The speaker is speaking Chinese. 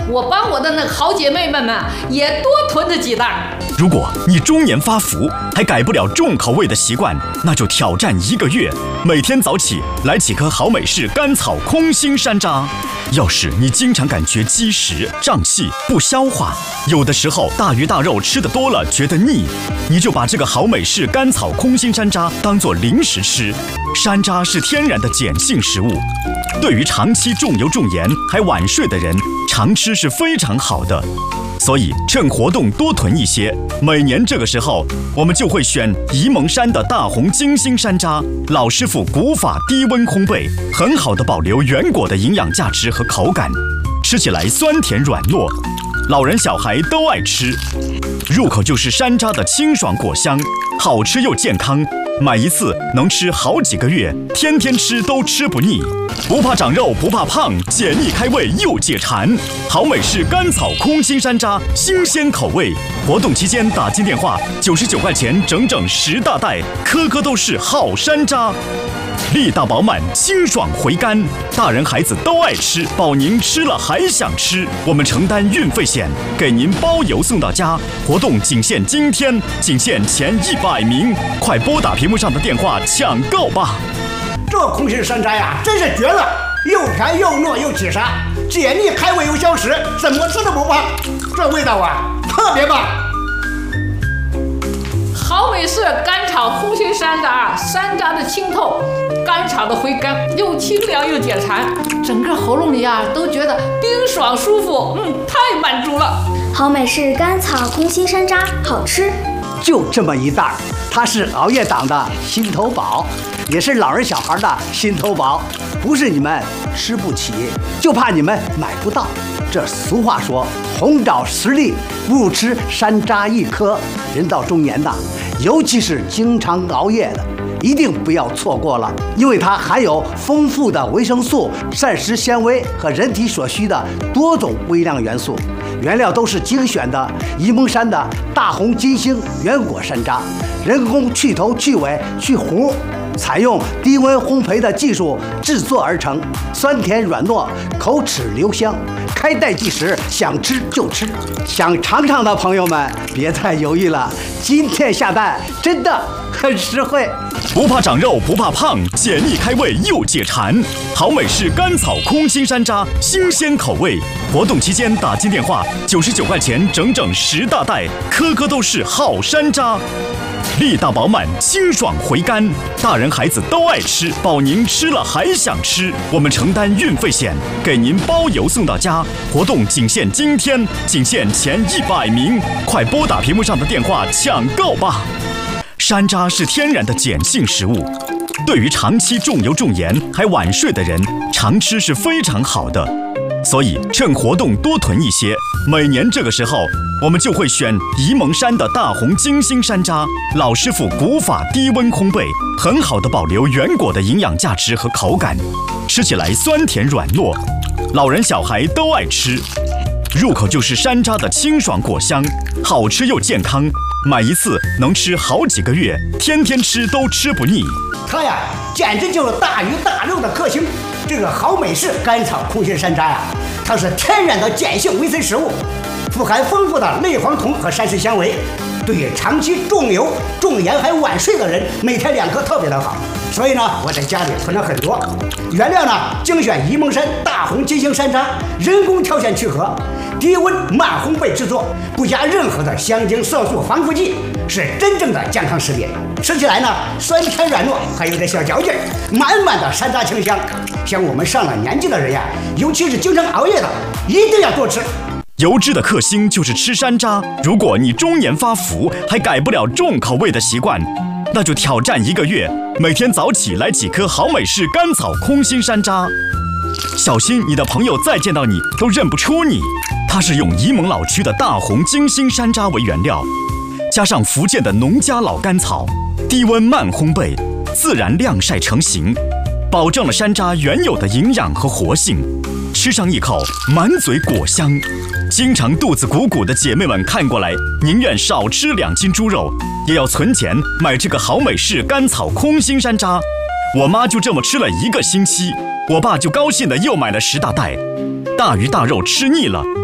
我帮我的那好姐妹们也多囤着几袋。 如果你中年发福还改不了重口味的习惯，那就挑战1个月，每天早起来几颗好美式甘草空心山楂。要是你经常感觉积食、胀气、不消化，有的时候大鱼大肉吃得多了觉得腻，你就把这个好美式甘草空心山楂当作零食吃。山楂是天然的碱性食物，对于长期重油重盐还晚睡的人，常吃是非常好的。所以趁活动多囤一些，每年这个时候我们就会选沂蒙山的大红金星山楂，老师傅古法低温烘焙，很好的保留原果的营养价值和口感，吃起来酸甜软糯，老人小孩都爱吃。入口就是山楂的清爽果香，好吃又健康，买一次能吃好几个月，天天吃都吃不腻。不怕长肉不怕胖，解腻开胃又解馋。好美式甘草空心山楂，新鲜口味。活动期间打进电话，99块钱整整10大袋，颗颗都是好山楂。力大饱满，清爽回甘，大人孩子都爱吃，保您吃了还想吃。我们承担运费险，给您包邮送到家。活动仅限今天，仅限前100名，快拨打屏幕上的电话抢购吧！ 这空心山楂呀，真是绝了，又甜又糯又起沙，解腻开胃又消食，怎么吃都不胖。这味道啊，特别棒。 好美式甘草空心山楂，山楂的清透，甘草的回甘，又清凉又解馋，整个喉咙里都觉得冰爽舒服，太满足了。 好美式甘草空心山楂，好吃。 就这么一袋，它是熬夜党的心头宝，也是老人小孩的心头宝，不是你们吃不起，就怕你们买不到。这俗话说，红枣10粒，不如吃山楂1颗。人到中年尤其是经常熬夜的，一定不要错过了，因为它含有丰富的维生素、膳食纤维和人体所需的多种微量元素。原料都是精选的沂蒙山的大红金星原果山楂，人工去头去尾去核，采用低温烘焙的技术制作而成，酸甜软糯，口齿留香，开袋即食，想吃就吃。想尝尝的朋友们别再犹豫了，今天下单真的很实惠。 不怕长肉不怕胖，解腻开胃又解馋。好美式甘草空心山楂，新鲜口味。活动期间打进电话99块钱整整10大袋，颗颗都是好山楂。力大饱满，清爽回甘，大人孩子都爱吃，保您吃了还想吃。我们承担运费险，给您包邮送到家。活动仅限今天，仅限前100名，快拨打屏幕上的电话抢购吧！山楂是天然的碱性食物，对于长期重油重盐还晚睡的人，常吃是非常好的。所以趁活动多囤一些，每年这个时候我们就会选沂蒙山的大红金星山楂，老师傅古法低温烘焙，很好的保留原果的营养价值和口感，吃起来酸甜软糯，老人小孩都爱吃。入口就是山楂的清爽果香，好吃又健康，买一次能吃好几个月，天天吃都吃不腻。 它呀，简直就是大鱼大肉的克星。这个好美式甘草空心山楂呀，它是天然的碱性维生食物，富含丰富的类黄酮和膳食纤维，对于长期重油重盐还晚睡的人，每天2颗特别的好。所以呢，我在家里囤了很多。原料呢，精选沂蒙山大红金星山楂，人工挑选去核，低温慢烘焙制作，不加任何的香精、色素、防腐剂，是真正的健康食品。吃起来呢，酸甜软糯，还有点小嚼劲，满满的山楂清香。像我们上了年纪的人呀，尤其是经常熬夜的，一定要多吃。 油脂的克星就是吃山楂。如果你中年发福还改不了重口味的习惯，那就挑战1个月，每天早起来几颗好美式甘草空心山楂。小心你的朋友再见到你都认不出你，它是用沂蒙老区的大红金星山楂为原料，加上福建的农家老甘草，低温慢烘焙，自然晾晒成型，保证了山楂原有的营养和活性。吃上一口，满嘴果香。经常肚子鼓鼓的姐妹们看过来，宁愿少吃2斤猪肉，也要存钱买这个好美式甘草空心山楂。我妈就这么吃了1个星期，我爸就高兴的又买了10大袋。大鱼大肉吃腻了，